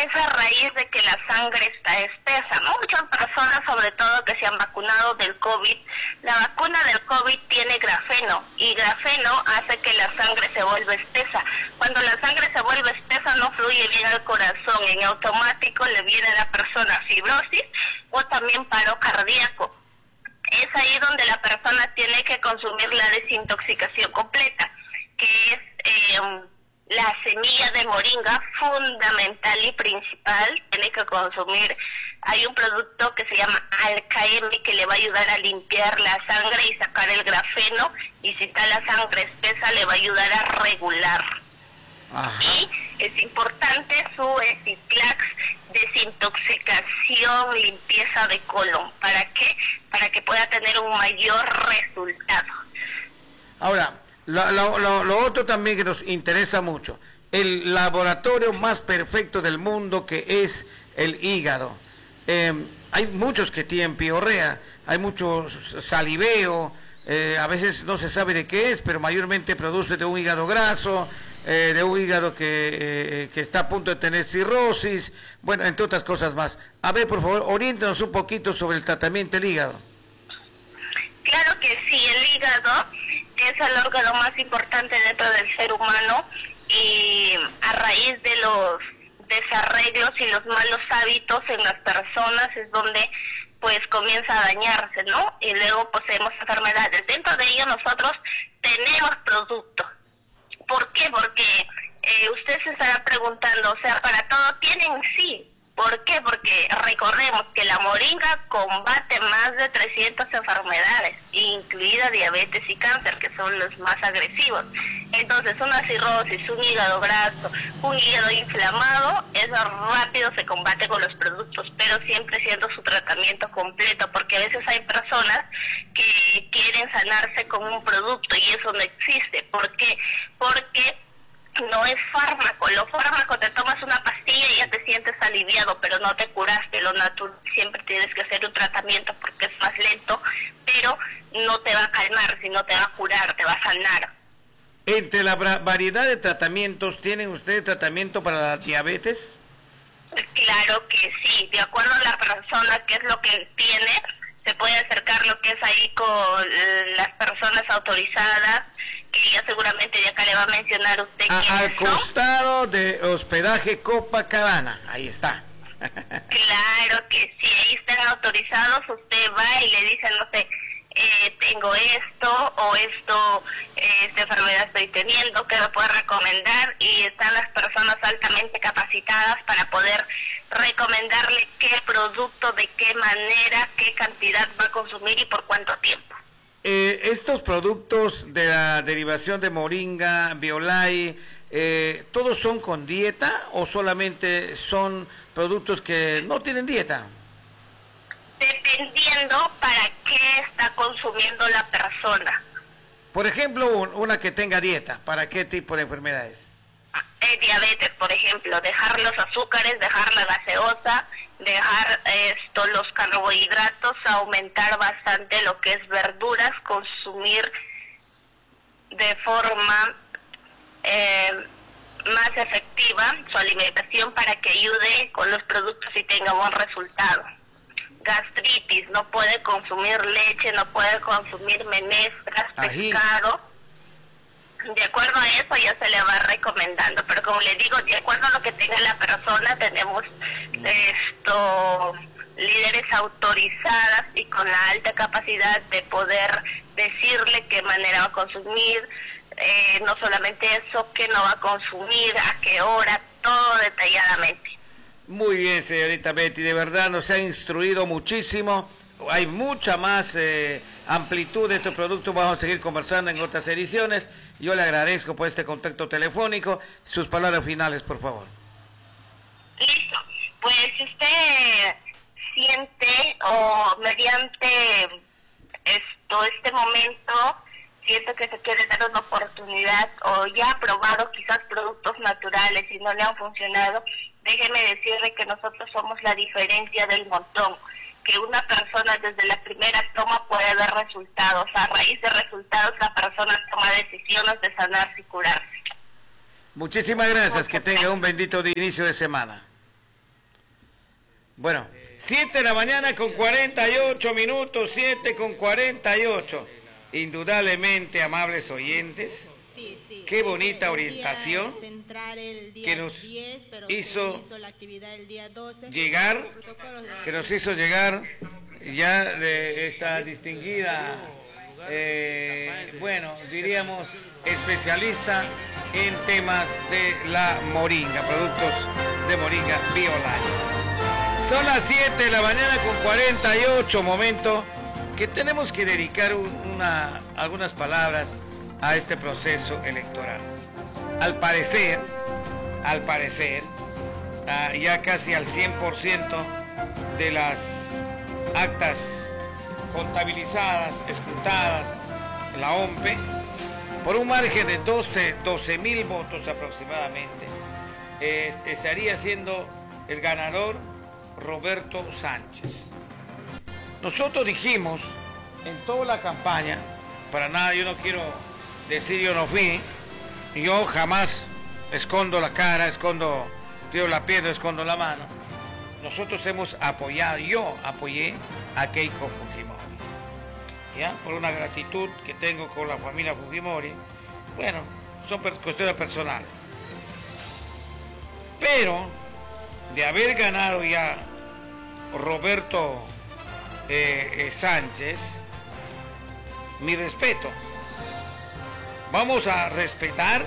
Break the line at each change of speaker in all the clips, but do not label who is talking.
es a raíz de que la sangre está espesa, ¿no? Muchas personas, sobre todo que se han vacunado del COVID, la vacuna del COVID tiene grafeno, y grafeno hace que la sangre se vuelva espesa. Cuando la sangre se vuelve espesa no fluye bien al corazón, en automático le viene a la persona fibrosis o también paro cardíaco. Es ahí donde la persona tiene que consumir la desintoxicación completa, que es la semilla de moringa, fundamental y principal. Tiene que consumir, hay un producto que se llama Alcaemi que le va a ayudar a limpiar la sangre y sacar el grafeno, y si está la sangre espesa le va a ayudar a regular. Ajá. Y es importante su Esciclax, desintoxicación, limpieza de colon. ¿Para qué? Para que pueda tener un mayor resultado.
Ahora, lo otro también que nos interesa mucho, el laboratorio más perfecto del mundo, que es el hígado. Hay muchos que tienen piorrea, hay mucho saliveo, a veces no se sabe de qué es, pero mayormente produce de un hígado graso, de un hígado que está a punto de tener cirrosis, bueno, entre otras cosas más. A ver, por favor, oriéntanos un poquito sobre el tratamiento del hígado.
Claro que sí, el hígado es el órgano más importante dentro del ser humano, y a raíz de los desarreglos y los malos hábitos en las personas es donde pues comienza a dañarse, ¿no? Y luego poseemos enfermedades. Dentro de ello nosotros tenemos productos. ¿Por qué? Porque usted se estará preguntando, o sea, para todo tienen, sí. ¿Por qué? Porque recordemos que la moringa combate más de 300 enfermedades, incluida diabetes y cáncer, que son los más agresivos. Entonces, una cirrosis, un hígado graso, un hígado inflamado, eso rápido se combate con los productos, pero siempre siendo su tratamiento completo, porque a veces hay personas que quieren sanarse con un producto y eso no existe. ¿Por qué? Porque no es fármaco. Lo fármaco, te tomas una pastilla y ya te sientes aliviado, pero no te curaste. Lo natural, siempre tienes que hacer un tratamiento porque es más lento, pero no te va a calmar, sino te va a curar, te va a sanar.
Entre la variedad de tratamientos, ¿tienen ustedes tratamiento para la diabetes?
Claro que sí, de acuerdo a la persona, qué es lo que tiene, se puede acercar lo que es ahí con las personas autorizadas, que ya seguramente de acá le va a mencionar usted
al costado de hospedaje Copacabana, ahí está.
Claro que sí, ahí están autorizados, usted va y le dice, no sé, tengo esto o esto, esta enfermedad estoy teniendo, que me puede recomendar, y están las personas altamente capacitadas para poder recomendarle qué producto, de qué manera, qué cantidad va a consumir y por cuánto tiempo.
Estos productos de la derivación de moringa, Biolay, ¿todos son con dieta o solamente son productos que no tienen dieta?
Dependiendo para qué está consumiendo la persona.
Por ejemplo, una que tenga dieta, ¿para qué tipo de enfermedades?
Diabetes, por ejemplo, dejar los azúcares, dejar la gaseosa, dejar los carbohidratos, aumentar bastante lo que es verduras, consumir de forma más efectiva su alimentación para que ayude con los productos y tenga buen resultado. Gastritis, no puede consumir leche, no puede consumir menestras, pescado. De acuerdo a eso ya se le va recomendando, pero como le digo, de acuerdo a lo que tenga la persona, tenemos líderes autorizadas y con la alta capacidad de poder decirle qué manera va a consumir, no solamente eso, qué no va a consumir, a qué hora, todo detalladamente.
Muy bien, señorita Betty, de verdad nos ha instruido muchísimo. Hay mucha más amplitud de estos productos. Vamos a seguir conversando en otras ediciones. Yo le agradezco por este contacto telefónico. Sus palabras finales, por favor.
Listo. Pues si usted siente o mediante este momento siente que se quiere dar una oportunidad o ya ha probado quizás productos naturales y no le han funcionado, déjeme decirle que nosotros somos la diferencia del montón, que una persona desde la primera toma puede ver resultados, a raíz de resultados la persona toma decisiones de sanarse y curarse.
Muchísimas gracias, que tenga un bendito inicio de semana. Bueno, 7 de la mañana con 48 minutos, 7 con 48. Indudablemente, amables oyentes,
Sí.
qué bonita orientación
El día
que nos
10, pero
hizo
se hizo la actividad el día 12.
llegar, que nos hizo llegar ya de esta distinguida, bueno, diríamos, especialista en temas de la moringa, productos de moringa BioLife. Son las 7 de la mañana con 48, momento que tenemos que dedicar algunas palabras a este proceso electoral. Al parecer, ya casi al 100% de las actas contabilizadas, escrutadas en la OMPE, por un margen de 12.000 votos aproximadamente, estaría siendo el ganador Roberto Sánchez. Nosotros dijimos en toda la campaña, para nada, yo no quiero decir yo no fui, yo jamás escondo la cara, tiro la piedra, escondo la mano. Nosotros hemos apoyado, yo apoyé a Keiko Fujimori, ¿ya? Por una gratitud que tengo con la familia Fujimori. Bueno, son cuestiones personales. Pero, de haber ganado ya Roberto Sánchez, mi respeto. Vamos a respetar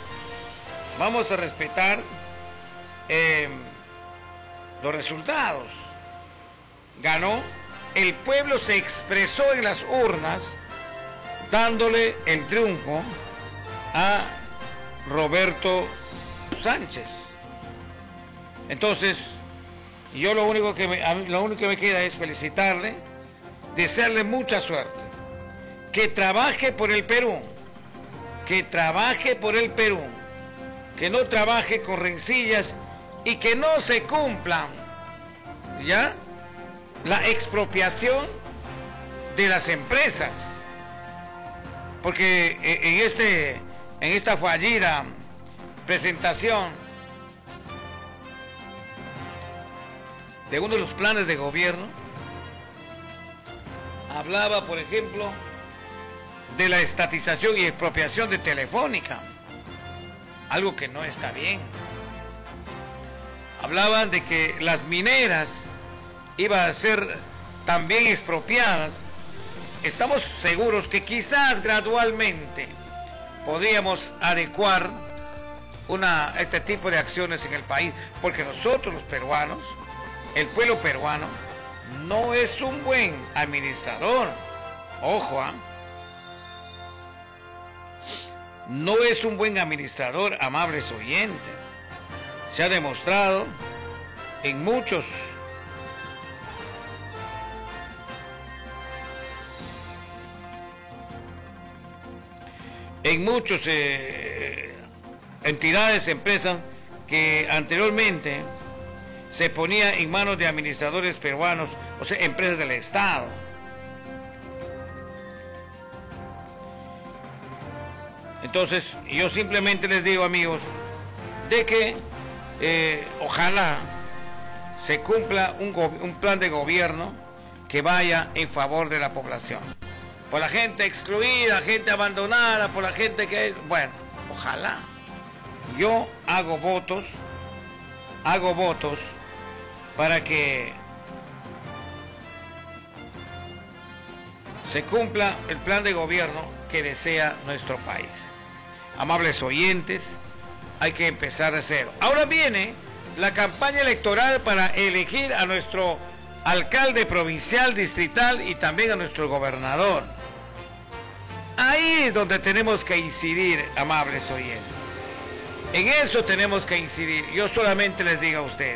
los resultados. Ganó, el pueblo se expresó en las urnas dándole el triunfo a Roberto Sánchez. Entonces, yo lo único que me queda es felicitarle, desearle mucha suerte, que trabaje por el Perú, que no trabaje con rencillas y que no se cumplan, ¿ya?, la expropiación de las empresas, porque en esta fallida presentación de uno de los planes de gobierno hablaba, por ejemplo, de la estatización y expropiación de Telefónica, algo que no está bien. Hablaban de que las mineras iban a ser también expropiadas. Estamos seguros que quizás gradualmente podríamos adecuar este tipo de acciones en el país, porque nosotros los peruanos, el pueblo peruano, no es un buen administrador. Ojo, no es un buen administrador, amables oyentes. Se ha demostrado en muchos entidades, empresas que anteriormente se ponía en manos de administradores peruanos, o sea, empresas del Estado. Entonces, yo simplemente les digo, amigos, de que ojalá se cumpla un plan de gobierno que vaya en favor de la población. Por la gente excluida, gente abandonada, por la gente que... Bueno, ojalá. Yo hago votos para que se cumpla el plan de gobierno que desea nuestro país. Amables oyentes, hay que empezar de cero. Ahora viene la campaña electoral para elegir a nuestro alcalde provincial, distrital y también a nuestro gobernador. Ahí es donde tenemos que incidir, amables oyentes. En eso tenemos que incidir. Yo solamente les digo a ustedes,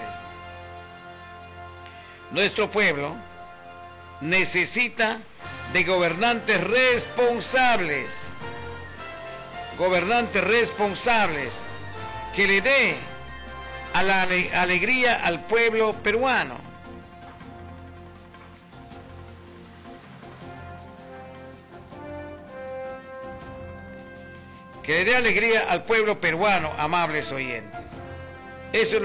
nuestro pueblo necesita de gobernantes responsables que le dé a la alegría al pueblo peruano. Que le dé alegría al pueblo peruano, amables oyentes. Eso es